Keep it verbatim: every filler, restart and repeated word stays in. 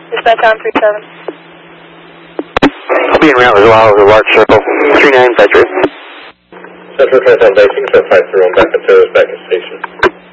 Dispatch on three seven. I'll be en route as well as a large circle. three nine, Central. Central Transit Basic, so five three one back to back to station.